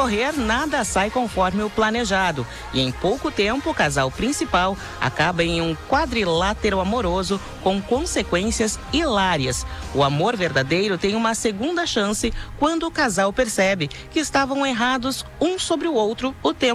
decorrer, nada sai conforme o planejado. E em pouco tempo, o casal principal acaba em um quadrilátero amoroso com consequências hilárias. O amor verdadeiro tem uma segunda chance quando o casal percebe que estavam errados um sobre o outro o tempo